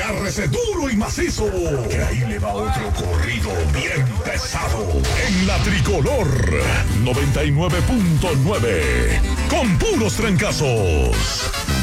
Agárrese duro y macizo, que ahí le va otro corrido bien pesado. En la Tricolor 99.9, con puros trancazos.